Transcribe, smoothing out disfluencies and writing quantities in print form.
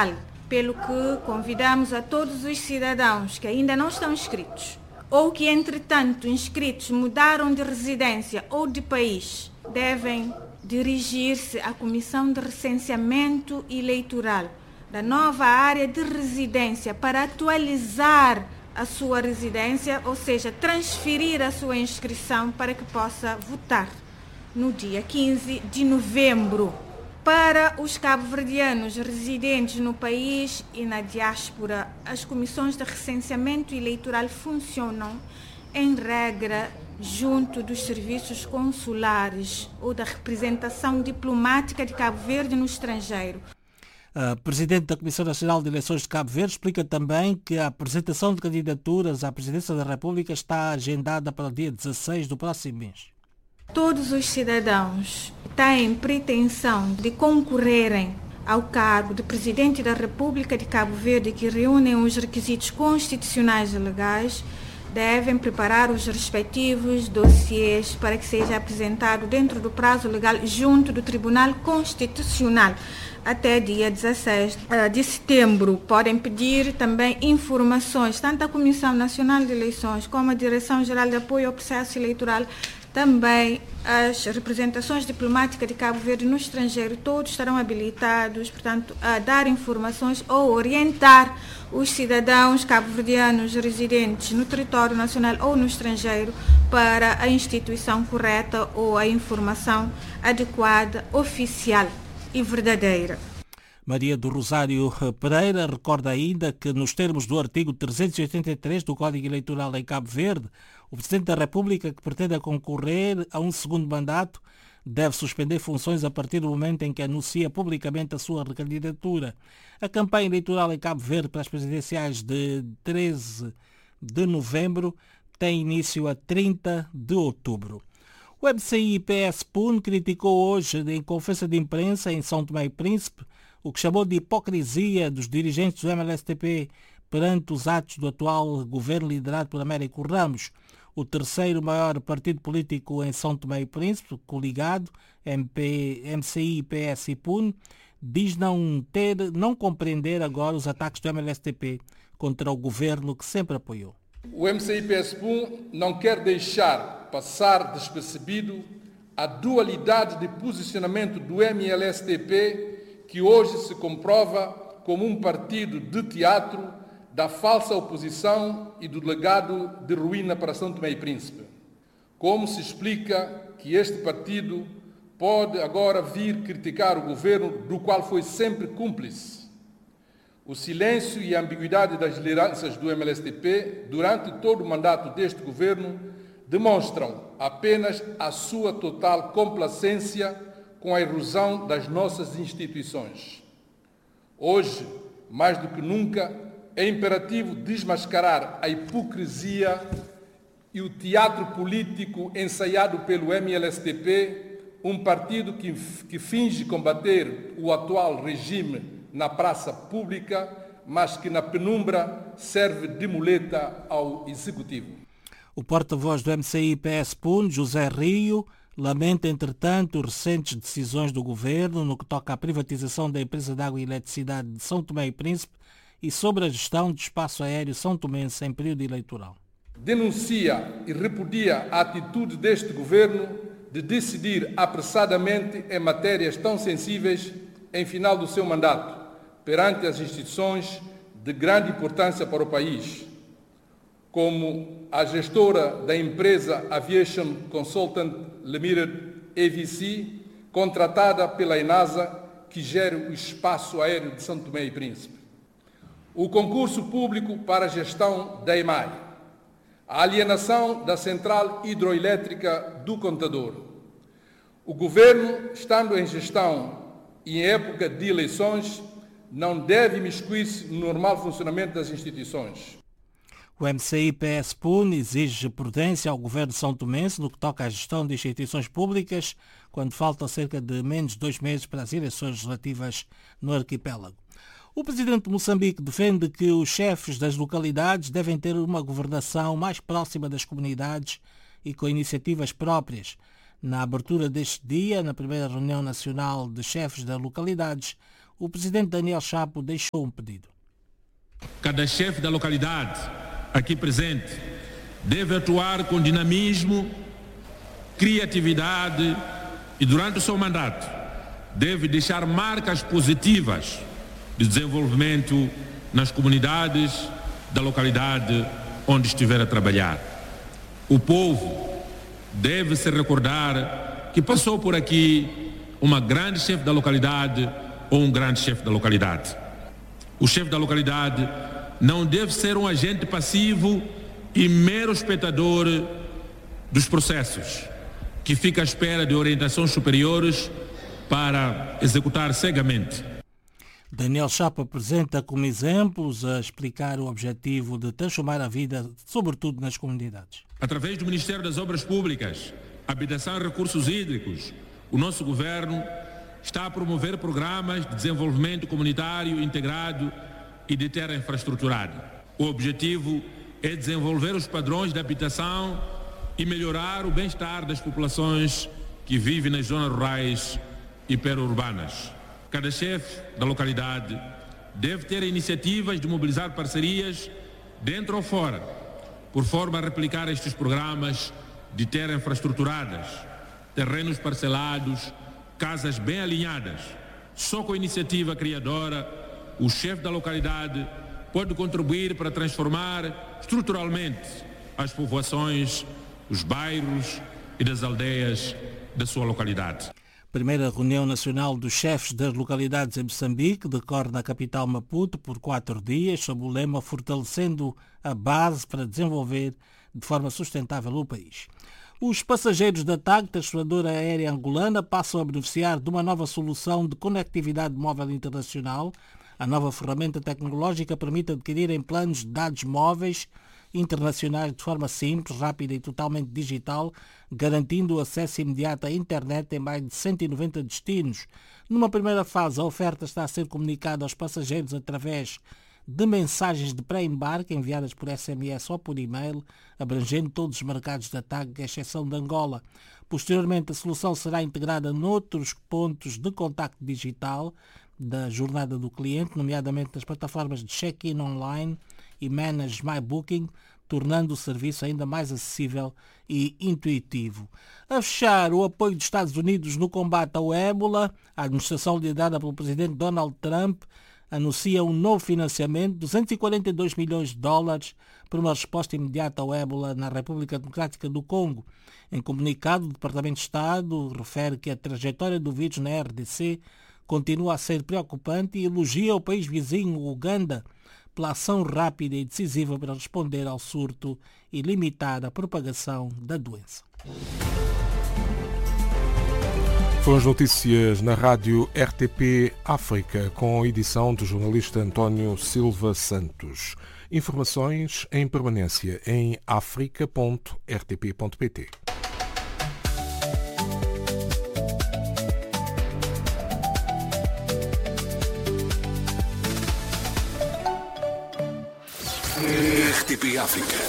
eleitoral, pelo que convidamos a todos os cidadãos que ainda não estão inscritos ou que, entretanto, inscritos mudaram de residência ou de país, devem dirigir-se à Comissão de Recenseamento Eleitoral da nova área de residência para atualizar a sua residência, ou seja, transferir a sua inscrição para que possa votar no dia 15 de novembro. Para os cabo-verdianos residentes no país e na diáspora, as comissões de recenseamento eleitoral funcionam, em regra, junto dos serviços consulares ou da representação diplomática de Cabo Verde no estrangeiro. A Presidente da Comissão Nacional de Eleições de Cabo Verde explica também que a apresentação de candidaturas à Presidência da República está agendada para o dia 16 do próximo mês. Todos os cidadãos têm pretensão de concorrerem ao cargo de Presidente da República de Cabo Verde que reúnem os requisitos constitucionais e legais, devem preparar os respectivos dossiês para que seja apresentado dentro do prazo legal junto do Tribunal Constitucional até dia 16 de setembro. Podem pedir também informações, tanto à Comissão Nacional de Eleições como à Direção-Geral de Apoio ao Processo Eleitoral, também as representações diplomáticas de Cabo Verde no estrangeiro, todos estarão habilitados, portanto, a dar informações ou orientar os cidadãos cabo-verdianos residentes no território nacional ou no estrangeiro para a instituição correta ou a informação adequada, oficial e verdadeira. Maria do Rosário Pereira recorda ainda que, nos termos do artigo 383 do Código Eleitoral em Cabo Verde, o Presidente da República que pretenda concorrer a um segundo mandato deve suspender funções a partir do momento em que anuncia publicamente a sua recandidatura. A campanha eleitoral em Cabo Verde para as presidenciais de 13 de novembro tem início a 30 de outubro. O MCI-PS-PUN criticou hoje, em conferência de imprensa em São Tomé e Príncipe, o que chamou de hipocrisia dos dirigentes do MLSTP perante os atos do atual governo liderado por Américo Ramos. O terceiro maior partido político em São Tomé e Príncipe, coligado, MCI, PS e PUN, diz não compreender agora os ataques do MLSTP contra o governo que sempre apoiou. O MCI-PS-PUN não quer deixar passar despercebido a dualidade de posicionamento do MLSTP, que hoje se comprova como um partido de teatro da falsa oposição e do legado de ruína para São Tomé e Príncipe. Como se explica que este partido pode agora vir criticar o governo do qual foi sempre cúmplice? O silêncio e a ambiguidade das lideranças do MLSTP durante todo o mandato deste governo demonstram apenas a sua total complacência com a erosão das nossas instituições. Hoje, mais do que nunca, é imperativo desmascarar a hipocrisia e o teatro político ensaiado pelo MLSTP, um partido que finge combater o atual regime na praça pública, mas que na penumbra serve de muleta ao Executivo. O porta-voz do MCI-PS-PUN, José Rio, lamenta, entretanto, recentes decisões do governo no que toca à privatização da empresa de água e eletricidade de São Tomé e Príncipe e sobre a gestão do espaço aéreo são tomense em período eleitoral. Denuncia e repudia a atitude deste governo de decidir apressadamente em matérias tão sensíveis em final do seu mandato, perante as instituições de grande importância para o país, como a gestora da empresa Aviation Consultant Limited, AVC, contratada pela ENASA, que gera o espaço aéreo de São Tomé e Príncipe. O concurso público para a gestão da EMAI, a alienação da central hidroelétrica do Contador. O governo, estando em gestão e em época de eleições, não deve imiscuir-se no normal funcionamento das instituições. O MCI-PS-PUN exige prudência ao governo de São Tomense no que toca à gestão de instituições públicas, quando faltam cerca de menos de 2 meses para as eleições legislativas no arquipélago. O presidente de Moçambique defende que os chefes das localidades devem ter uma governação mais próxima das comunidades e com iniciativas próprias. Na abertura deste dia, na primeira reunião nacional de chefes das localidades, o presidente Daniel Chapo deixou um pedido. Cada chefe da localidade aqui presente deve atuar com dinamismo, criatividade e, durante o seu mandato, deve deixar marcas positivas de desenvolvimento nas comunidades da localidade onde estiver a trabalhar. O povo deve se recordar que passou por aqui uma grande chefe da localidade ou um grande chefe da localidade. O chefe da localidade não deve ser um agente passivo e mero espectador dos processos, que fica à espera de orientações superiores para executar cegamente. Daniel Chapo apresenta como exemplos a explicar o objetivo de transformar a vida, sobretudo nas comunidades. Através do Ministério das Obras Públicas, Habitação e Recursos Hídricos, o nosso governo está a promover programas de desenvolvimento comunitário integrado e de terra infraestruturada. O objetivo é desenvolver os padrões de habitação e melhorar o bem-estar das populações que vivem nas zonas rurais e periurbanas. Cada chefe da localidade deve ter iniciativas de mobilizar parcerias dentro ou fora, por forma a replicar estes programas de terra infraestruturadas, terrenos parcelados, casas bem alinhadas. Só com a iniciativa criadora, o chefe da localidade pode contribuir para transformar estruturalmente as povoações, os bairros e das aldeias da sua localidade. Primeira reunião nacional dos chefes das localidades em Moçambique decorre na capital Maputo por 4 dias, sob o lema Fortalecendo a Base para Desenvolver de Forma Sustentável o País. Os passageiros da TAG, transportadora aérea angolana, passam a beneficiar de uma nova solução de conectividade móvel internacional. A nova ferramenta tecnológica permite adquirirem planos de dados móveis internacionais de forma simples, rápida e totalmente digital, garantindo o acesso imediato à internet em mais de 190 destinos. Numa primeira fase, a oferta está a ser comunicada aos passageiros através de mensagens de pré-embarque enviadas por SMS ou por e-mail, abrangendo todos os mercados da TAG, à exceção de Angola. Posteriormente, a solução será integrada noutros pontos de contacto digital da jornada do cliente, nomeadamente nas plataformas de check-in online e Manage My Booking, tornando o serviço ainda mais acessível e intuitivo. A fechar, o apoio dos Estados Unidos no combate ao ébola, a administração liderada pelo presidente Donald Trump anuncia um novo financiamento de 242 milhões de dólares para uma resposta imediata ao ébola na República Democrática do Congo. Em comunicado, o Departamento de Estado refere que a trajetória do vírus na RDC continua a ser preocupante e elogia o país vizinho, o Uganda, pela ação rápida e decisiva para responder ao surto e limitar a propagação da doença. Foram as notícias na rádio RTP África, com a edição do jornalista António Silva Santos. Informações em permanência em africa.rtp.pt. RTP África.